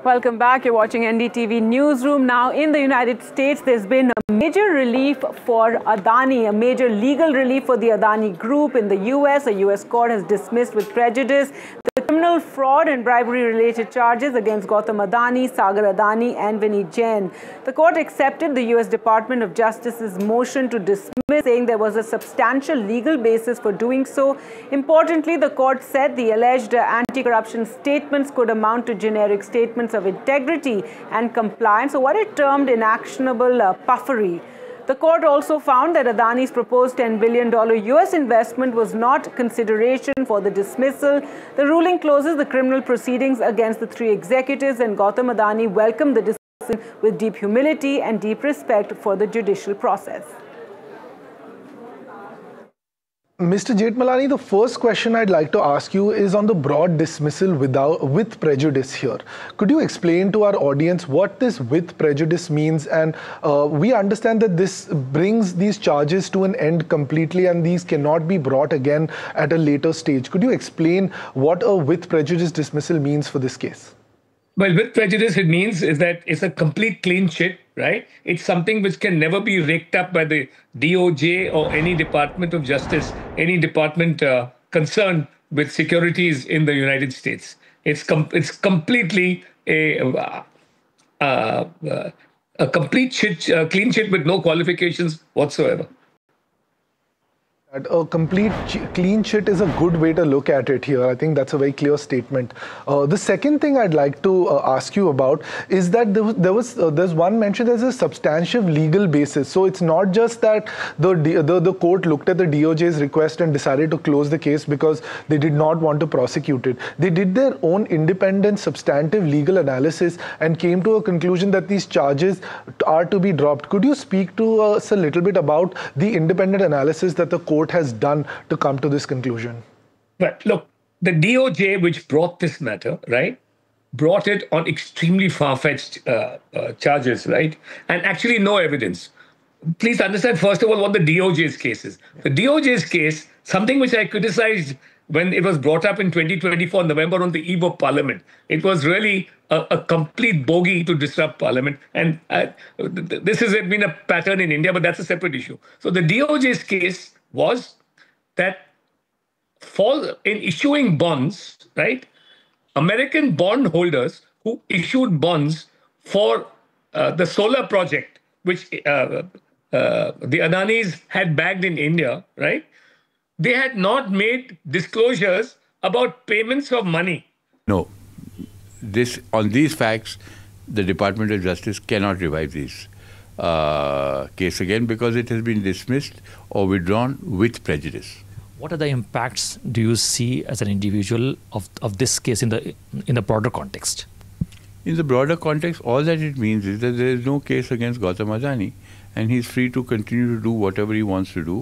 Welcome back. You're watching NDTV Newsroom. Now, in the United States, there's been a major relief for Adani, a major legal relief for the Adani Group. In the US, a US court has dismissed with prejudice the criminal fraud and bribery-related charges against Gautam Adani, Sagar Adani and Vineet Jain. The court accepted the US Department of Justice's motion to dismiss, saying there was a substantial legal basis for doing so. Importantly, the court said the alleged anti-corruption statements could amount to generic statements of integrity and compliance, or what it termed inactionable puffery. The court also found that Adani's proposed $10 billion US investment was not consideration for the dismissal. The ruling closes the criminal proceedings against the three executives, and Gautam Adani welcomed the decision with deep humility and deep respect for the judicial process. Mr. Jethmalani, the first question I'd like to ask you is on the broad dismissal with prejudice here. Could you explain to our audience what this with prejudice means? And we understand that this brings these charges to an end completely and these cannot be brought again at a later stage. Could you explain what a with prejudice dismissal means for this case? Well, with prejudice, it means is that it's a complete clean sheet, right? It's something which can never be raked up by the DOJ or any Department of Justice, any department concerned with securities in the United States. It's completely a complete sheet, clean sheet with no qualifications whatsoever. A complete clean sheet is a good way to look at it here. I think that's a very clear statement. The second thing I'd like to ask you about is that there's one mention, there's a substantial legal basis. So it's not just that the court looked at the DOJ's request and decided to close the case because they did not want to prosecute it. They did their own independent substantive legal analysis and came to a conclusion that these charges are to be dropped. Could you speak to us a little bit about the independent analysis that the court has done to come to this conclusion? But look, the DOJ, which brought this matter, right, brought it on extremely far-fetched charges, right, and actually no evidence. Please understand, first of all, what the DOJ's case is. The DOJ's case, something which I criticized when it was brought up in 2024 November on the eve of Parliament. It was really a complete bogey to disrupt Parliament. And this has been a pattern in India, but that's a separate issue. So the DOJ's case was that in issuing bonds, right, American bond holders who issued bonds for the solar project, which the Adanis had bagged in India, right, they had not made disclosures about payments of money. No, on these facts, the Department of Justice cannot revive these case again because it has been dismissed or withdrawn with prejudice. What are the impacts do you see as an individual of this case in the broader context? In the broader context, all that it means is that there is no case against Gautam Adani and he's free to continue to do whatever he wants to do.